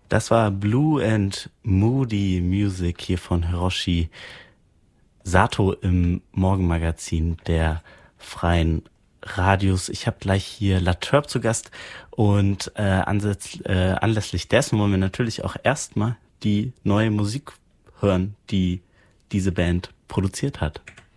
Das war Blue and Moody Music hier von Hiroshi Sato im Morgenmagazin der Freien Radios. Ich habe gleich hier La Turb zu Gast und anlässlich dessen wollen wir natürlich auch erstmal die neue Musik hören, die diese Band produziert hat.